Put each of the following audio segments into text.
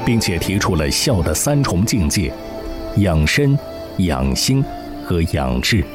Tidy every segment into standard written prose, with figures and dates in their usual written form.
并且提出了孝的3重境界：养身、养心和养志。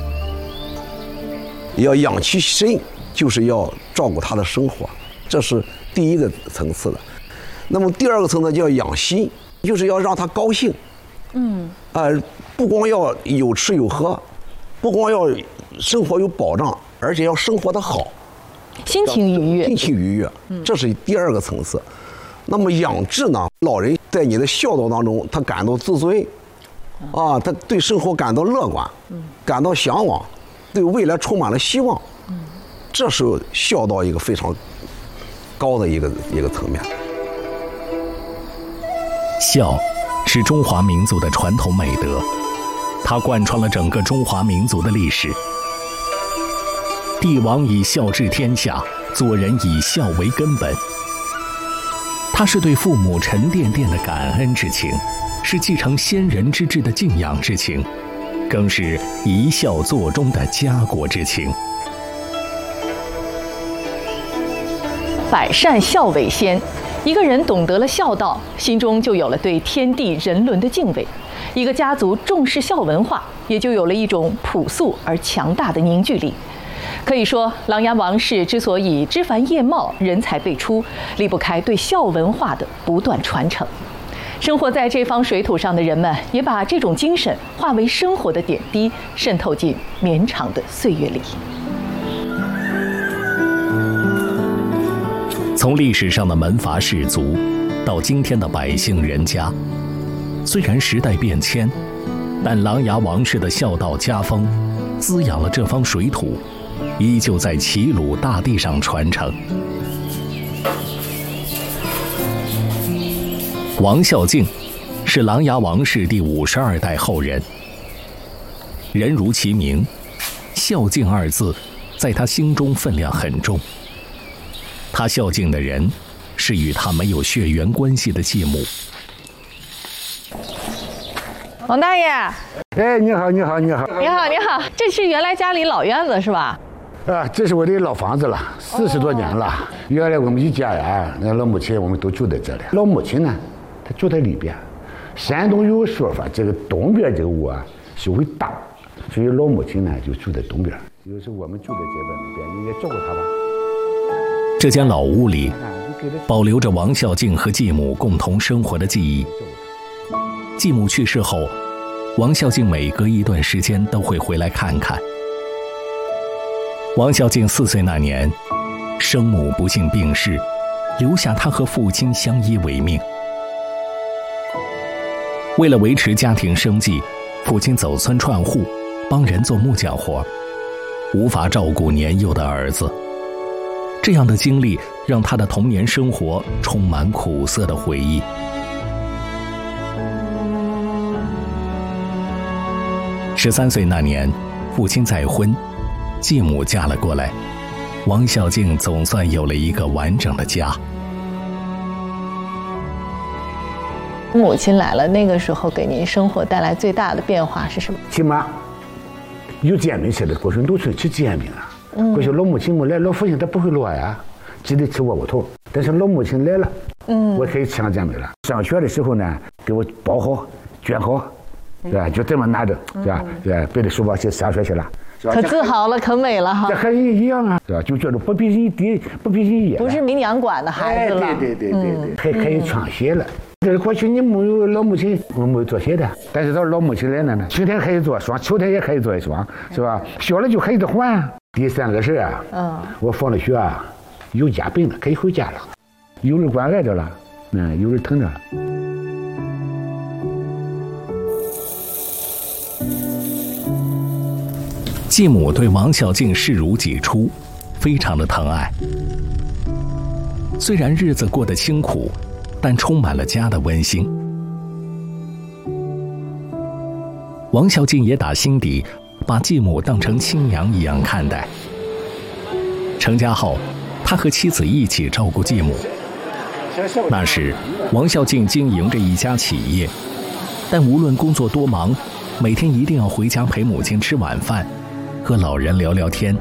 要养其身，就是要照顾他的生活，这是第一个层次的。那么第二个层次叫养心，就是要让他高兴。不光要有吃有喝，不光要生活有保障，而且要生活得好， 心情愉悦。 心情愉悦，这是第二个层次。那么养志呢？老人在你的孝道当中，他感到自尊，他对生活感到乐观，感到向往，对未来充满了希望。这是孝道一个非常高的一个层面。 孝是中华民族的传统美德，它贯穿了整个中华民族的历史。帝王以孝治天下，做人以孝为根本。它是对父母沉甸甸的感恩之情，是继承先人之志的敬仰之情，更是一孝作忠的家国之情。 百善孝为先，一个人懂得了孝道，心中就有了对天地人伦的敬畏；一个家族重视孝文化，也就有了一种朴素而强大的凝聚力。可以说，琅琊王氏之所以枝繁叶茂、人才辈出，离不开对孝文化的不断传承。生活在这方水土上的人们，也把这种精神化为生活的点滴，渗透进绵长的岁月里。 从历史上的门阀士族，到今天的百姓人家，虽然时代变迁，但琅琊王氏的孝道家风，滋养了这方水土，依旧在齐鲁大地上传承。王孝敬是琅琊王氏第52代后人。人如其名，孝敬2字在他心中分量很重。他孝敬的人是与他没有血缘关系的继母。 王大爷， 哎，你好，你好，你好， 你好，你好，这是原来家里老院子是吧？ 这是我的老房子了，40多年了。原来我们一家人，那老母亲我们都住在这里。老母亲呢，她住在里边。山东有个说法，这个东边这个屋啊是会大，所以老母亲呢就住在东边。有时我们住在这边，你也照顾她吧。 这间老屋里保留着王孝敬和继母共同生活的记忆。继母去世后，王孝敬每隔一段时间都会回来看看。王孝敬4岁那年，生母不幸病逝，留下他和父亲相依为命。为了维持家庭生计，父亲走村串户，帮人做木匠活，无法照顾年幼的儿子。这样的经历让他的童年生活充满苦涩的回忆。13岁那年，父亲再婚，继母嫁了过来，王孝敬总算有了一个完整的家。 母亲来了，那个时候给您生活带来最大的变化是什么？ 起码有煎饼吃的，过去农村吃煎饼啊。过去老母亲没来，老父亲他不会落呀，只得吃窝窝头。但是老母亲来了，我可以抢煎饼了。上学的时候呢，给我包好、卷好，是吧？就这么拿着，是吧？背着书包去上学去了。 可自豪了，可美了哈！ 这和人一样啊，是吧？就觉得不比人低，不比人野， 不是名娘管的孩子了。 对，还可以穿鞋了。这过去你没有老母亲，我没有做鞋的，但是到老母亲来了呢，春天可以做一双，秋天也可以做一双，是吧？小了就可以换。第3个是啊，我放了学啊，有家病了，可以回家了，有人关爱着了，有人疼着。 继母对王孝敬视如己出，非常的疼爱。虽然日子过得清苦，但充满了家的温馨。王孝敬也打心底把继母当成亲娘一样看待。成家后，他和妻子一起照顾继母。那时，王孝敬经营着一家企业，但无论工作多忙，每天一定要回家陪母亲吃晚饭，和老人聊聊天。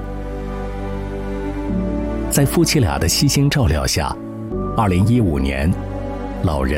在夫妻俩的悉心照料下，2015年，老人